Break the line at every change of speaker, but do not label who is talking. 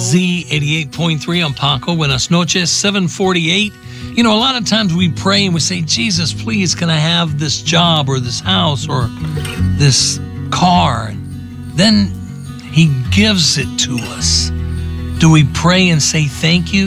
Z88.3 on Paco. Buenas noches, 7:48. You know, a lot of times we pray and we say, Jesus, please, can I have this job or this house or this car? And then he gives it to us. Do we pray and say thank you?